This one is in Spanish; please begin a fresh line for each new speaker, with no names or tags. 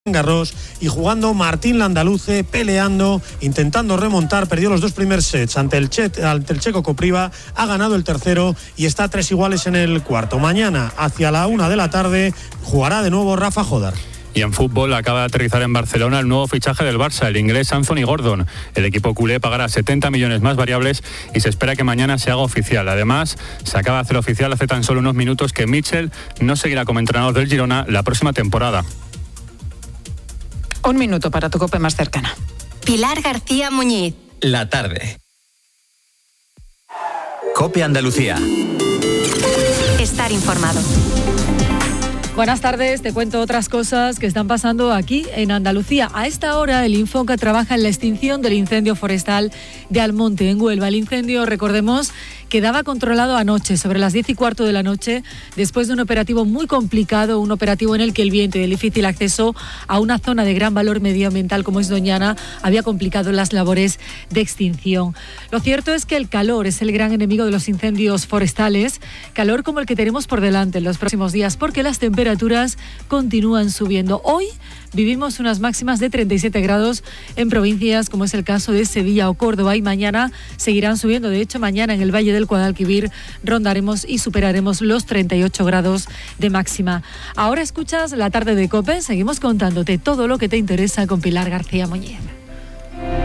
Garros y jugando Martín Landaluce, peleando, intentando remontar, perdió los dos primeros sets ante el checo Kopriva, ha ganado el tercero y está a 3 iguales en el cuarto. Mañana, hacia la 1 de la tarde, jugará de nuevo Rafa Jodar.
Y en fútbol acaba de aterrizar en Barcelona el nuevo fichaje del Barça, el inglés Anthony Gordon. El equipo culé pagará 70 millones más variables y se espera que mañana se haga oficial. Además, se acaba de hacer oficial hace tan solo unos minutos que Mitchell no seguirá como entrenador del Girona la próxima temporada.
Un minuto para tu COPE más cercana.
Pilar García Muñiz.
La tarde. COPE Andalucía.
Estar informado.
Buenas tardes, te cuento otras cosas que están pasando aquí en Andalucía. A esta hora el Infoca trabaja en la extinción del incendio forestal de Almonte, en Huelva. El incendio, recordemos, quedaba controlado anoche, sobre las 10:15 de la noche, después de un operativo muy complicado, un operativo en el que el viento y el difícil acceso a una zona de gran valor medioambiental como es Doñana había complicado las labores de extinción. Lo cierto es que el calor es el gran enemigo de los incendios forestales, calor como el que tenemos por delante en los próximos días, porque las temperaturas continúan subiendo. Hoy vivimos unas máximas de 37 grados en provincias como es el caso de Sevilla o Córdoba, y mañana seguirán subiendo. De hecho, mañana en el Valle del Guadalquivir rondaremos y superaremos los 38 grados de máxima. Ahora escuchas La Tarde de COPE, seguimos contándote todo lo que te interesa con Pilar García Muñiz.